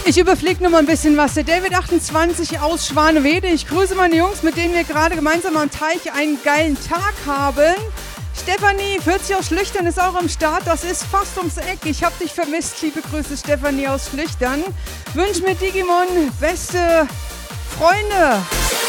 Ich überfliege nur mal ein bisschen was. Der David 28 aus Schwanewede. Ich grüße meine Jungs, mit denen wir gerade gemeinsam am Teich einen geilen Tag haben. Stefanie, 40 aus Schlüchtern, ist auch am Start. Das ist fast ums Eck. Ich hab dich vermisst. Liebe Grüße, Stefanie aus Schlüchtern. Wünsch mir Digimon beste Freunde.